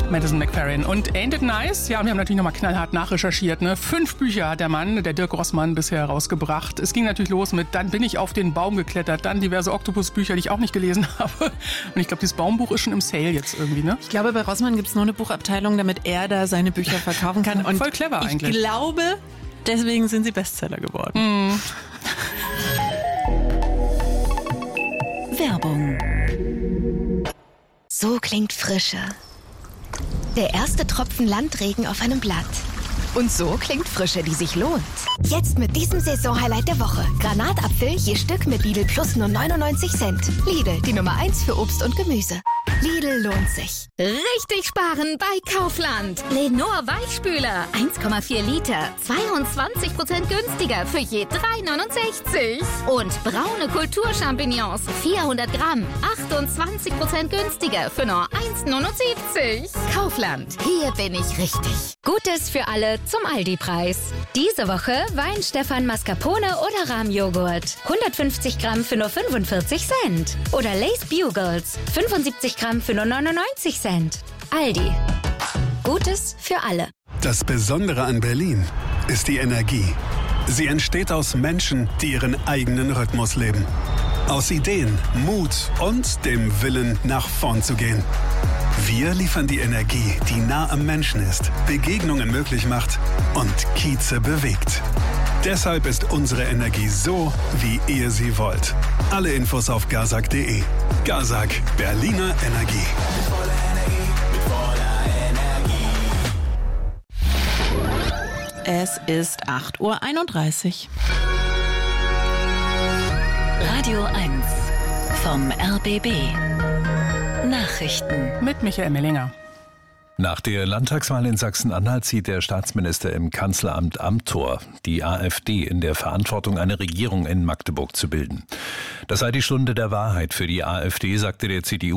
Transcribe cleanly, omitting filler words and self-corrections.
Madison McFerrin. Und Ain't It Nice? Ja, und wir haben natürlich nochmal knallhart nachrecherchiert. Ne? 5 Bücher hat der Mann, der Dirk Rossmann, bisher rausgebracht. Es ging natürlich los mit Dann bin ich auf den Baum geklettert, dann diverse Oktopus-Bücher, die ich auch nicht gelesen habe. Und ich glaube, dieses Baumbuch ist schon im Sale jetzt irgendwie, ne? Ich glaube, bei Rossmann gibt es nur eine Buchabteilung, damit er da seine Bücher verkaufen kann. Und voll clever eigentlich. Ich glaube, deswegen sind sie Bestseller geworden. Werbung. So klingt Frische. Der erste Tropfen Landregen auf einem Blatt. Und so klingt Frische, die sich lohnt. Jetzt mit diesem Saisonhighlight der Woche. Granatapfel je Stück mit Lidl Plus nur 99 Cent. Lidl, die Nummer 1 für Obst und Gemüse. Lidl lohnt sich. Richtig sparen bei Kaufland. Lenor Weichspüler, 1,4 Liter, 22% günstiger für je 3,69. Und braune Kulturchampignons, 400 Gramm, 28% günstiger für nur 1,79. Kaufland, hier bin ich richtig. Gutes für alle zum Aldi-Preis. Diese Woche Weinstefan Mascarpone oder Rahmjoghurt. 150 Gramm für nur 45 Cent. Oder Lay's Bugles. 75 Gramm für nur 99 Cent. Aldi. Gutes für alle. Das Besondere an Berlin ist die Energie. Sie entsteht aus Menschen, die ihren eigenen Rhythmus leben. Aus Ideen, Mut und dem Willen, nach vorn zu gehen. Wir liefern die Energie, die nah am Menschen ist, Begegnungen möglich macht und Kieze bewegt. Deshalb ist unsere Energie so, wie ihr sie wollt. Alle Infos auf gazak.de. Gazak, Berliner Energie. Es ist 8:31 Uhr. Radio 1 vom RBB. Nachrichten. Mit Michael Mellinger. Nach der Landtagswahl in Sachsen-Anhalt sieht der Staatsminister im Kanzleramt Amthor die AfD in der Verantwortung, eine Regierung in Magdeburg zu bilden. Das sei die Stunde der Wahrheit für die AfD, sagte der CDU